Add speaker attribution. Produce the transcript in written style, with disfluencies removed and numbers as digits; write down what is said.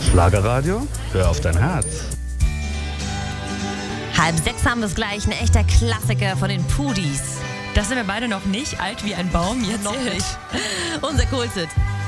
Speaker 1: Schlagerradio, hör auf dein Herz.
Speaker 2: 5:30 haben wir es gleich, ein echter Klassiker von den Pudis.
Speaker 3: Das sind wir beide noch nicht, alt wie ein Baum, jetzt
Speaker 2: Noch
Speaker 3: ihr
Speaker 2: nicht. Unser Coolsit.